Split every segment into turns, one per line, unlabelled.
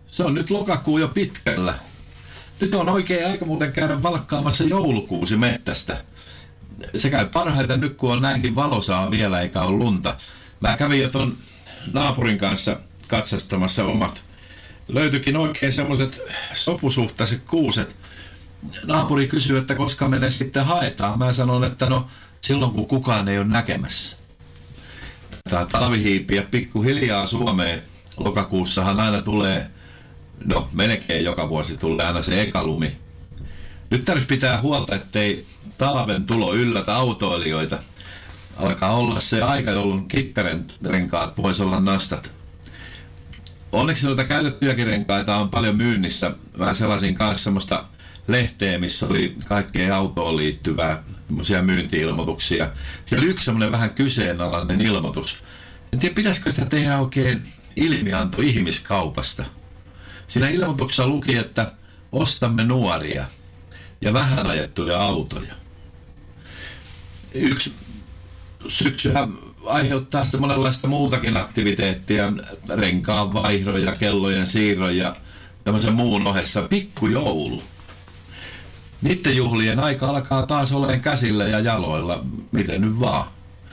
Se on nyt lokakuu jo pitkällä. Nyt on oikein aika muuten käydä valkkaamassa joulukuusi mettästä. Se käy parhaiten nyt, kun on näinkin valosaa vielä eikä ole lunta. Mä kävin jo ton naapurin kanssa katsastamassa omat. Löytyikin oikein semmoiset sopusuhtaiset kuuset. Naapuri kysyy, että koska me ne sitten haetaan. Mä sanon, että no silloin kun kukaan ei ole näkemässä. Tämä talvihiipiä pikkuhiljaa Suomeen. Lokakuussahan aina tulee, no melkein joka vuosi tulee aina se ekalumi. Nyt täytyy pitää huolta, ettei talven tulo yllätä autoilijoita. Alkaa olla se aika, jolloin kikkarenkaat voisi olla nastat. Onneksi noita käytettyjäkin renkaita on paljon myynnissä. Mä selasin kanssa semmoista lehteä, missä oli kaikkea autoon liittyvää myynti-ilmoituksia. Siellä oli yksi semmoinen vähän kyseenalainen ilmoitus. En tiedä, pitäisikö sitä tehdä oikein ilmianto ihmiskaupasta. Siinä ilmoituksessa luki, että ostamme nuoria ja vähän ajettuja autoja. Yksi syksyhän aiheuttaa sitä monenlaista muutakin aktiviteettia, renkaan vaihdon ja kellojen siirron ja tämmöisen muun ohessa pikkujoulu. Niiden juhlien aika alkaa taas olemaan käsillä ja jaloilla, miten nyt vaan.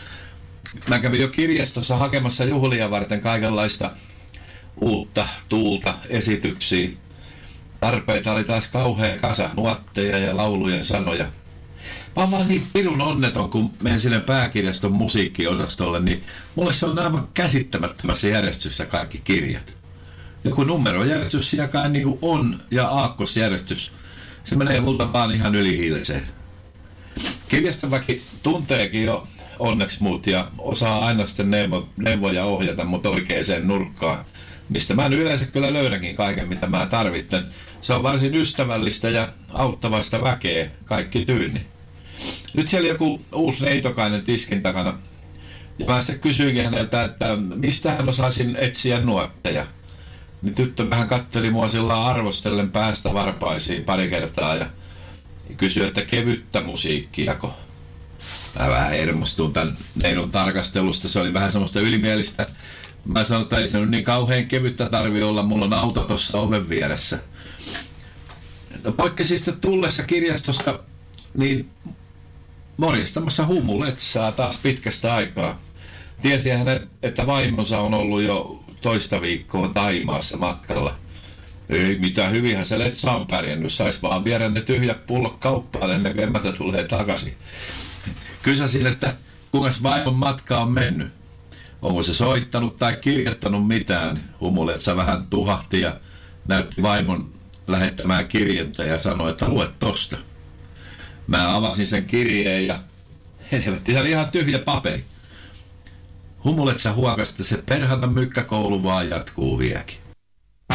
Mä kävin jo kirjastossa hakemassa juhlia varten kaikenlaista uutta tuulta esityksiä. Tarpeita oli taas kauhea kasa, nuotteja ja laulujen sanoja. Mä oon vaan niin pirun onneton, kun menen sinne pääkirjaston musiikkiosastolle, niin mulle se on aivan käsittämättömässä järjestyssä kaikki kirjat. Joku numerojärjestys siellä kai niin kuin on ja aakkosjärjestys. Se menee multa vaan ihan ylihiiliseen. Kirjastoväki tunteekin jo onneksi mut ja osaa aina sitten neuvoja ohjata mut oikeaan nurkkaan, mistä mä yleensä kyllä löydänkin kaiken, mitä mä tarvitsen. Se on varsin ystävällistä ja auttavasta väkeä, kaikki tyyni. Nyt siellä joku uusi neitokainen tiskin takana. Ja mä sitten kysyinkin häneltä, että mistä hän osaisin etsiä nuotteja. Niin tyttö vähän katteli mua sillä arvostellen päästä varpaisiin pari kertaa ja kysyi, että kevyttä musiikkiako. Mä vähän hermostuin tämän neidon tarkastelusta, se oli vähän semmoista ylimielistä. Mä sanoin, että ei se nyt niin kauhean kevyttä tarvii olla, mulla on auto tuossa oven vieressä. No poikkesi sitten tullessa kirjastosta, niin morjistamassa Humuletsaa taas pitkästä aikaa. Tiesi hänet, että vaimonsa on ollut jo toista viikkoa Taimaassa matkalla. Ei mitään, hyvinhän se Letsa on pärjännyt, sais vaan viedä ne tyhjät pullot kauppaan ennen kuin emäntä tulee takaisin. Kysäsin, että kuinka vaimon matka on mennyt. Onko se soittanut tai kirjoittanut mitään? Humuletsa vähän tuhahti ja näytti vaimon lähettämää kirjettä ja sanoi, että lue tosta. Mä avasin sen kirjeen ja helvetti, se oli ihan tyhjä paperi. Humuletsa huokasi, että se perhana mykkäkoulu vaan jatkuu vieläkin.